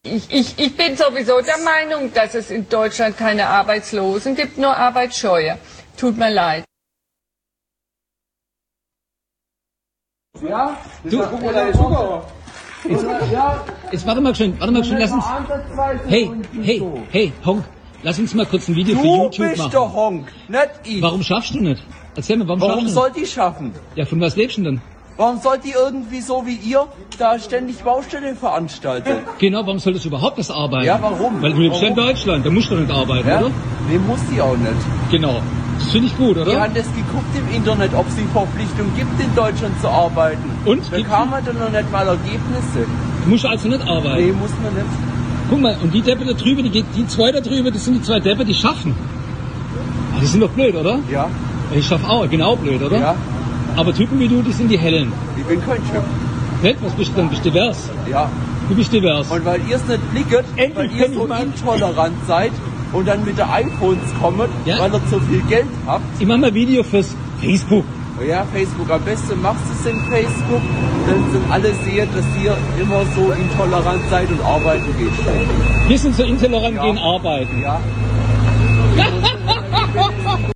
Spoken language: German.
Ich bin sowieso der Meinung, dass es in Deutschland keine Arbeitslosen gibt, nur Arbeitsscheue. Tut mir leid. Ja, Du, jetzt warte mal schön, lass uns. Hey, Honk, lass uns mal kurz ein Video für Du YouTube bist machen. der Honk, nicht ich. Warum schaffst du nicht? Erzähl mir, warum Warum schaffst du soll nicht? die schaffen? Ja, von was lebst du denn? Warum soll die irgendwie so wie ihr da ständig Baustelle veranstalten? Genau, warum solltest du überhaupt das arbeiten? Ja, warum? Weil du lebst ja in Warum? Deutschland, da musst du doch nicht arbeiten, Ja? oder? Nee, muss die auch nicht. Genau. Das finde ich gut, Wir oder? haben das geguckt im Internet, ob es die Verpflichtung gibt, in Deutschland zu arbeiten. Und? Da Gibt's kam man dann noch nicht mal Ergebnisse. Du musst also nicht arbeiten. Nee, muss man nicht. Guck mal, und die Deppe da drüben, die zwei da drüben, das sind die zwei Deppe, die schaffen. Ah, die sind doch blöd, oder? Ja, Ich schaff auch, genau blöd, oder? ja. Aber Typen wie du, die sind die Hellen. Ich bin kein Typ. Nicht? Was bist du denn? Bist du divers? Ja. Du bist divers. Und weil ihr es nicht blickt, Endlich weil ihr kenn ich so mal- intolerant seid und dann mit der iPhones kommt, Ja. weil ihr zu viel Geld habt. Ich mach mal Video fürs Facebook. Ja, Facebook, am besten machst du es in Facebook, dann sind alle sehen, dass ihr immer so intolerant seid und arbeiten geht. Wir sind so intolerant, Ja. gehen arbeiten. Ja.